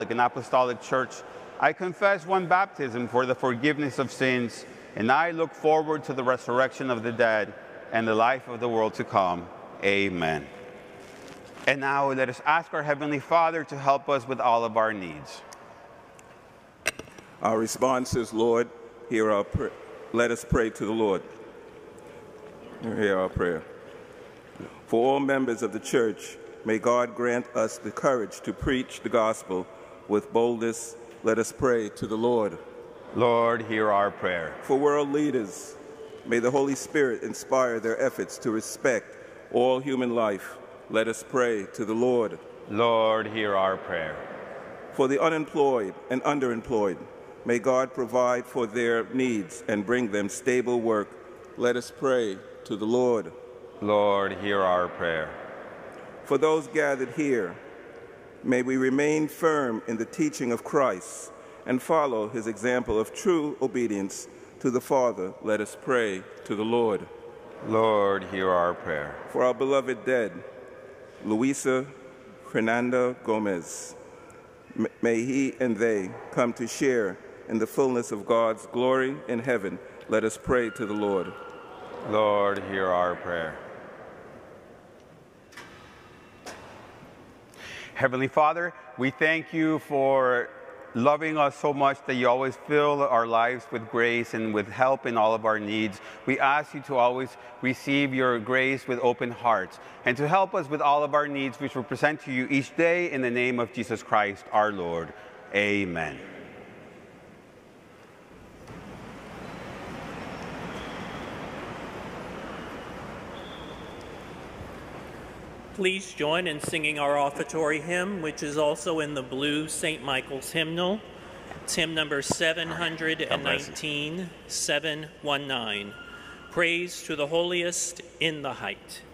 an apostolic church, I confess one baptism for the forgiveness of sins, and I look forward to the resurrection of the dead and the life of the world to come. Amen. And now let us ask our Heavenly Father to help us with all of our needs. Our response is, Lord, hear our prayer. Let us pray to the Lord. Hear our prayer. For all members of the church, may God grant us the courage to preach the gospel with boldness. Let us pray to the Lord. Lord, hear our prayer. For world leaders, may the Holy Spirit inspire their efforts to respect all human life. Let us pray to the Lord. Lord, hear our prayer. For the unemployed and underemployed, may God provide for their needs and bring them stable work. Let us pray to the Lord. Lord, hear our prayer. For those gathered here, may we remain firm in the teaching of Christ and follow his example of true obedience to the Father. Let us pray to the Lord. Lord, hear our prayer. For our beloved dead, Luisa Fernanda Gomez, may he and they come to share in the fullness of God's glory in heaven. Let us pray to the Lord. Lord, hear our prayer. Heavenly Father, we thank you for loving us so much that you always fill our lives with grace and with help in all of our needs. We ask you to always receive your grace with open hearts and to help us with all of our needs, which we present to you each day in the name of Jesus Christ, our Lord. Amen. Please join in singing our offertory hymn, which is also in the blue St. Michael's hymnal. It's hymn number 719, 719. Praise to the holiest in the height.